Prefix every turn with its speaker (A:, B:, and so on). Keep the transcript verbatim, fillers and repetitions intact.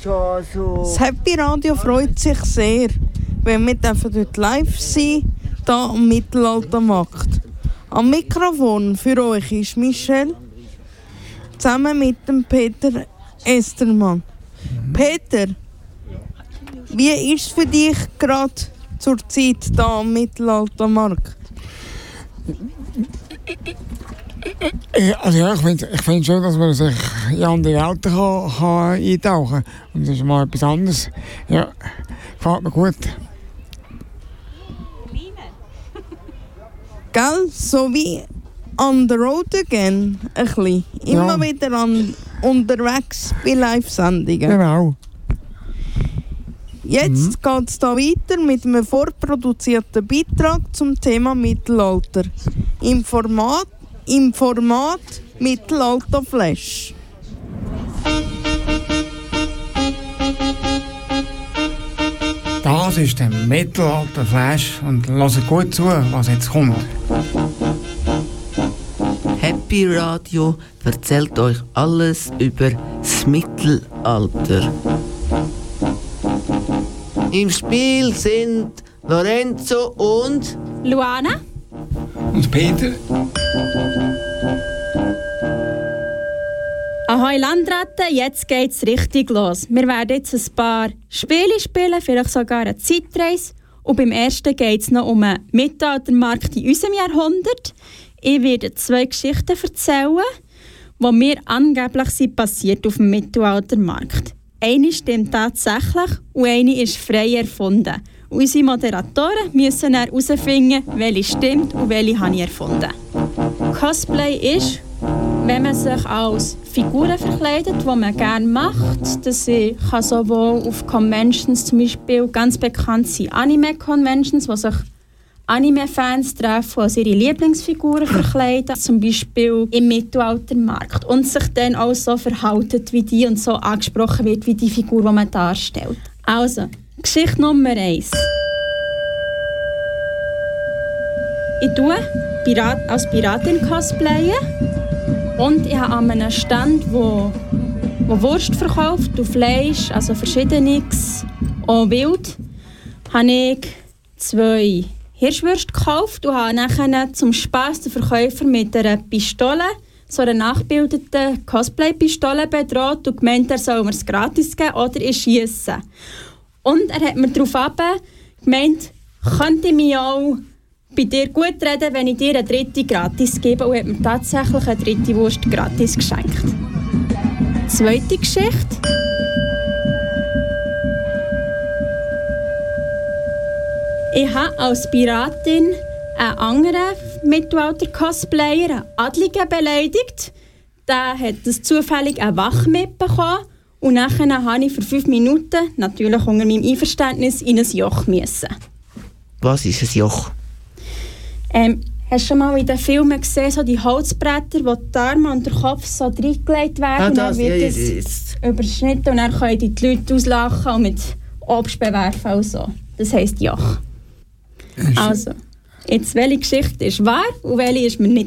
A: schon so.
B: Das Happy Radio freut sich sehr, wenn wir dort live sein, hier am Mittelaltermarkt. Am Mikrofon für euch ist Michelle, zusammen mit dem Peter Estermann. Mhm. Peter, wie ist es für dich gerade zur Zeit hier am Mittelaltermarkt?
C: Also ja, ich finde ich find schon, dass man sich in andere Welten kann, kann eintauchen kann. Und das ist mal etwas anderes. Ja, gefällt mir gut.
B: Gell? So wie on the road again, ein bisschen. Immer ja. wieder an, unterwegs bei Live-Sendungen.
C: Genau.
B: Jetzt mhm. geht es hier weiter mit einem vorproduzierten Beitrag zum Thema Mittelalter. Im Format, im Format Mittelalter Flash.
C: Das ist der Mittelalter Flash und hört gut zu, was jetzt kommt.
D: Happy Radio erzählt euch alles über das Mittelalter. Im Spiel sind Lorenzo und
E: Luana
C: und Peter.
E: Ahoi Landratte, jetzt geht's richtig los. Wir werden jetzt ein paar Spiele spielen, vielleicht sogar eine Zeitreise. Und beim ersten geht es noch um einen Mittelaltermarkt in unserem Jahrhundert. Ich werde zwei Geschichten erzählen, die mir angeblich sind passiert auf dem Mittelaltermarkt. Eine stimmt tatsächlich und eine ist frei erfunden. Und unsere Moderatoren müssen dann herausfinden, welche stimmt und welche habe ich erfunden. Cosplay ist, wenn man sich als Figuren verkleidet, die man gerne macht. Das kann sowohl auf Conventions, zum Beispiel ganz bekannt sind Anime-Conventions, wo sich Anime-Fans treffen, die ihre Lieblingsfiguren verkleiden, zum Beispiel im Mittelaltermarkt. Und sich dann auch so verhalten wie die und so angesprochen wird wie die Figur, die man darstellt. Also, Geschichte Nummer eins. Ich tue Pirat, als Piratin cosplayen. Und ich habe an einem Stand, wo, wo Wurst verkauft und Fleisch, also verschiedenes, auch wild, habe ich zwei Hirschwürste gekauft und habe nachher zum Spass den Verkäufer mit einer Pistole, so einer nachgebildeten Cosplay-Pistole bedroht und gemeint, er soll mir es gratis geben oder ich schiesse. Und er hat mir darauf gemeint, könnte ich mich auch bei dir gut reden, wenn ich dir eine dritte gratis gebe, und hat mir tatsächlich eine dritte Wurst gratis geschenkt. Zweite Geschichte. Ich habe als Piratin einen anderen Mittelalter-Cosplayer, einen Adligen, beleidigt. Der hat das zufällig eine Wache mitbekommen und nachher habe ich für fünf Minuten, natürlich unter meinem Einverständnis, in ein Joch müssen.
D: Was ist ein Joch?
E: Ähm, hast du schon mal in den Filmen gesehen, so die Holzbretter, wo die Arme und der Kopf so reingelegt werden?
D: Ah,
E: und dann
D: das,
E: wird
D: ja,
E: es
D: yes.
E: überschnitten und dann können die Leute auslachen und mit Obst bewerfen und so. Das heisst Joch. Also, jetzt welche Geschichte ist wahr und welche ist mir nicht